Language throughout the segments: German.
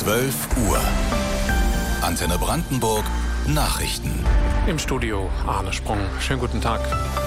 12 Uhr. Antenne Brandenburg Nachrichten. Im Studio Arne Sprung. Schönen guten Tag.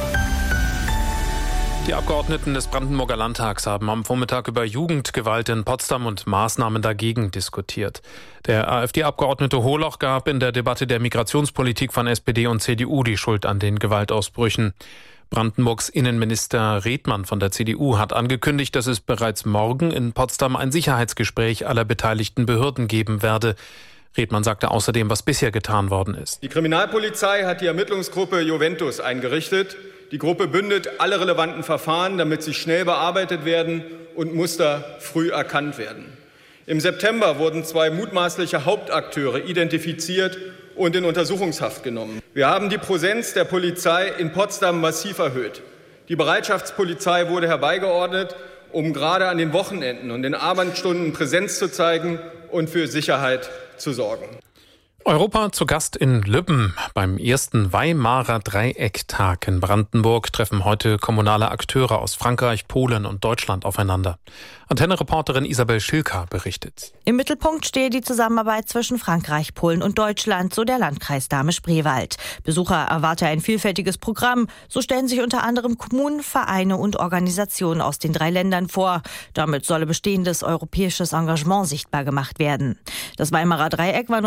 Die Abgeordneten des Brandenburger Landtags haben am Vormittag über Jugendgewalt in Potsdam und Maßnahmen dagegen diskutiert. Der AfD-Abgeordnete Holoch gab in der Debatte der Migrationspolitik von SPD und CDU die Schuld an den Gewaltausbrüchen. Brandenburgs Innenminister Redmann von der CDU hat angekündigt, dass es bereits morgen in Potsdam ein Sicherheitsgespräch aller beteiligten Behörden geben werde. Redmann sagte außerdem, was bisher getan worden ist. Die Kriminalpolizei hat die Ermittlungsgruppe Juventus eingerichtet. Die Gruppe bündelt alle relevanten Verfahren, damit sie schnell bearbeitet werden und Muster früh erkannt werden. Im September wurden 2 mutmaßliche Hauptakteure identifiziert und in Untersuchungshaft genommen. Wir haben die Präsenz der Polizei in Potsdam massiv erhöht. Die Bereitschaftspolizei wurde herbeigeordnet, um gerade an den Wochenenden und den Abendstunden Präsenz zu zeigen und für Sicherheit zu sorgen. Europa zu Gast in Lübben. Beim ersten Weimarer Dreiecktag in Brandenburg treffen heute kommunale Akteure aus Frankreich, Polen und Deutschland aufeinander. Antenne-Reporterin Isabel Schilka berichtet. Im Mittelpunkt stehe die Zusammenarbeit zwischen Frankreich, Polen und Deutschland, so der Landkreis Dahme-Spreewald. Besucher erwarte ein vielfältiges Programm. So stellen sich unter anderem Kommunen, Vereine und Organisationen aus den 3 Ländern vor. Damit solle bestehendes europäisches Engagement sichtbar gemacht werden. Das Weimarer Dreieck war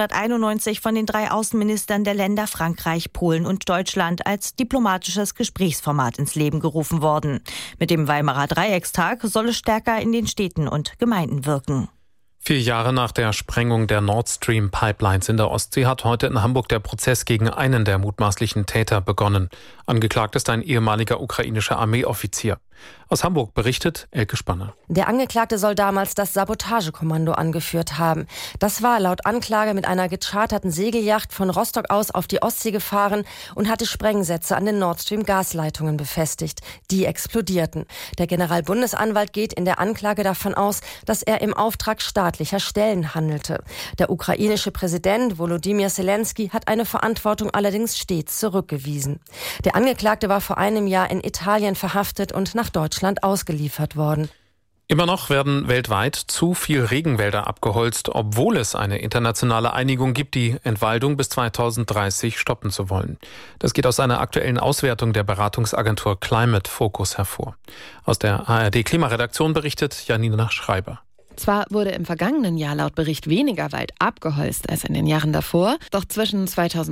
1991 von den 3 Außenministern der Länder Frankreich, Polen und Deutschland als diplomatisches Gesprächsformat ins Leben gerufen worden. Mit dem Weimarer Dreieckstag soll es stärker in den Städten und Gemeinden wirken. 4 Jahre nach der Sprengung der Nord Stream Pipelines in der Ostsee hat heute in Hamburg der Prozess gegen einen der mutmaßlichen Täter begonnen. Angeklagt ist ein ehemaliger ukrainischer Armeeoffizier. Aus Hamburg berichtet Elke Spanner. Der Angeklagte soll damals das Sabotagekommando angeführt haben. Das war laut Anklage mit einer gecharterten Segelyacht von Rostock aus auf die Ostsee gefahren und hatte Sprengsätze an den Nord Stream Gasleitungen befestigt. Die explodierten. Der Generalbundesanwalt geht in der Anklage davon aus, dass er im Auftrag staatlicher Stellen handelte. Der ukrainische Präsident Volodymyr Zelensky hat eine Verantwortung allerdings stets zurückgewiesen. Der Angeklagte war vor einem Jahr in Italien verhaftet und nach Deutschland ausgeliefert worden. Immer noch werden weltweit zu viel Regenwälder abgeholzt, obwohl es eine internationale Einigung gibt, die Entwaldung bis 2030 stoppen zu wollen. Das geht aus einer aktuellen Auswertung der Beratungsagentur Climate Focus hervor. Aus der ARD-Klimaredaktion berichtet Janina Schreiber. Zwar wurde im vergangenen Jahr laut Bericht weniger Wald abgeholzt als in den Jahren davor, doch zwischen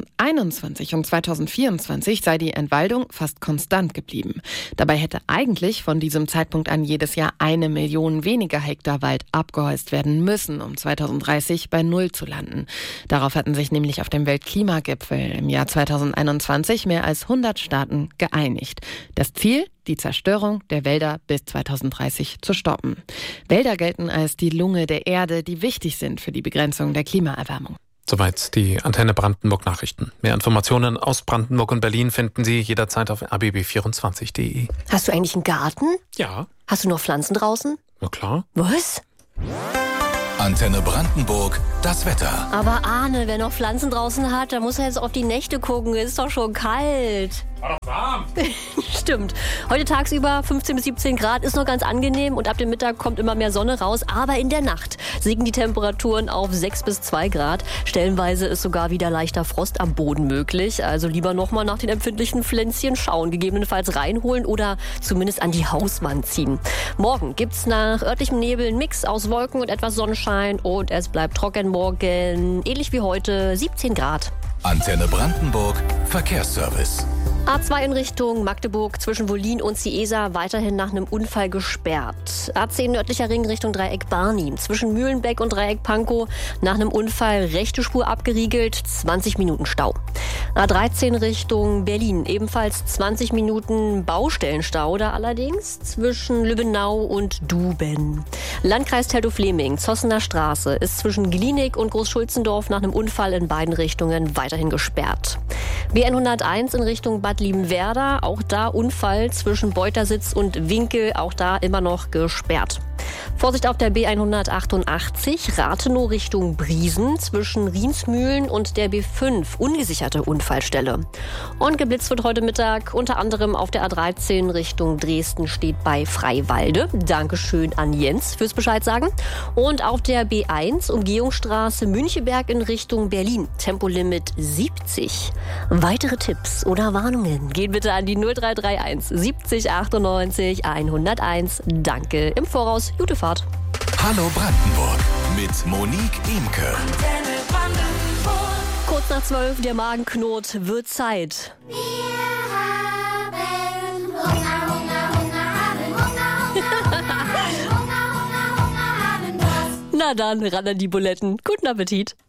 2021 und 2024 sei die Entwaldung fast konstant geblieben. Dabei hätte eigentlich von diesem Zeitpunkt an jedes Jahr 1 Million weniger Hektar Wald abgeholzt werden müssen, um 2030 bei Null zu landen. Darauf hatten sich nämlich auf dem Weltklimagipfel im Jahr 2021 mehr als 100 Staaten geeinigt. Das Ziel? Die Zerstörung der Wälder bis 2030 zu stoppen. Wälder gelten als die Lunge der Erde, die wichtig sind für die Begrenzung der Klimaerwärmung. Soweit die Antenne Brandenburg Nachrichten. Mehr Informationen aus Brandenburg und Berlin finden Sie jederzeit auf rbb24.de. Hast du eigentlich einen Garten? Ja. Hast du noch Pflanzen draußen? Na klar. Was? Antenne Brandenburg, das Wetter. Aber Arne, wer noch Pflanzen draußen hat, da muss er jetzt auf die Nächte gucken. Ist doch schon kalt. War doch warm. Stimmt. Heute tagsüber 15 bis 17 Grad ist noch ganz angenehm und ab dem Mittag kommt immer mehr Sonne raus. Aber in der Nacht sinken die Temperaturen auf 6 bis 2 Grad. Stellenweise ist sogar wieder leichter Frost am Boden möglich. Also lieber nochmal nach den empfindlichen Pflänzchen schauen, gegebenenfalls reinholen oder zumindest an die Hauswand ziehen. Morgen gibt's nach örtlichem Nebel einen Mix aus Wolken und etwas Sonnenschein und es bleibt trocken morgen, ähnlich wie heute, 17 Grad. Antenne Brandenburg, Verkehrsservice. A2 in Richtung Magdeburg zwischen Wollin und Ciesa weiterhin nach einem Unfall gesperrt. A10 nördlicher Ring Richtung Dreieck Barnim zwischen Mühlenbeck und Dreieck Pankow nach einem Unfall rechte Spur abgeriegelt, 20 Minuten Stau. A13 Richtung Berlin ebenfalls 20 Minuten Baustellenstau da allerdings zwischen Lübbenau und Duben. Landkreis Teltow-Fleming, Zossener Straße ist zwischen Glienig und Großschulzendorf nach einem Unfall in beiden Richtungen weiterhin gesperrt. BN 101 in Richtung Bad Liebenwerda, auch da Unfall zwischen Beutersitz und Winkel, auch da immer noch gesperrt. Vorsicht auf der B188 Rathenow Richtung Briesen zwischen Riensmühlen und der B5. Ungesicherte Unfallstelle. Und geblitzt wird heute Mittag unter anderem auf der A13 Richtung Dresden steht bei Freiwalde. Dankeschön an Jens fürs Bescheid sagen. Und auf der B1 Umgehungsstraße Müncheberg in Richtung Berlin. Tempolimit 70. Weitere Tipps oder Warnungen gehen bitte an die 0331 70 98 101. Danke im Voraus. Gute Fahrt. Hallo Brandenburg mit Monique Imke. Kurz nach 12, der Magen knurrt, wird Zeit. Wir haben Hunger, Na dann, ran an die Buletten. Guten Appetit.